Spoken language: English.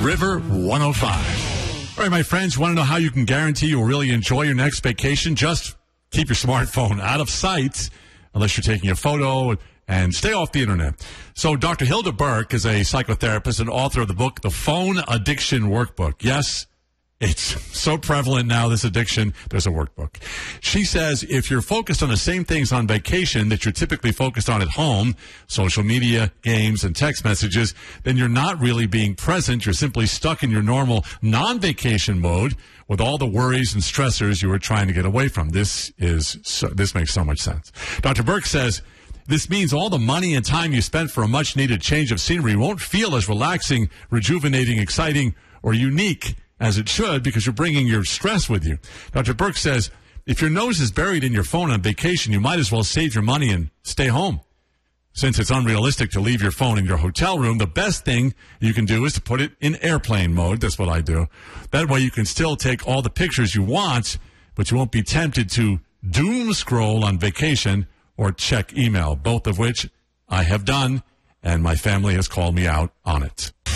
River 105. All right, my friends, want to know how you can guarantee you'll really enjoy your next vacation? Just keep your smartphone out of sight unless you're taking a photo and stay off the internet. So Dr. Hilda Burke is a psychotherapist and author of the book, The Phone Addiction Workbook. Yes, it's so prevalent now, this addiction, there's a workbook. She says if you're focused on the same things on vacation that you're typically focused on at home, social media, games, and text messages, then you're not really being present. You're simply stuck in your normal non-vacation mode with all the worries and stressors you were trying to get away from. This makes so much sense. Dr. Burke says, this means all the money and time you spent for a much-needed change of scenery won't feel as relaxing, rejuvenating, exciting, or unique as it should because you're bringing your stress with you. Dr. Burke says, if your nose is buried in your phone on vacation, you might as well save your money and stay home. Since it's unrealistic to leave your phone in your hotel room, the best thing you can do is to put it in airplane mode. That's what I do. That way you can still take all the pictures you want, but you won't be tempted to doom scroll on vacation or check email, both of which I have done, and my family has called me out on it.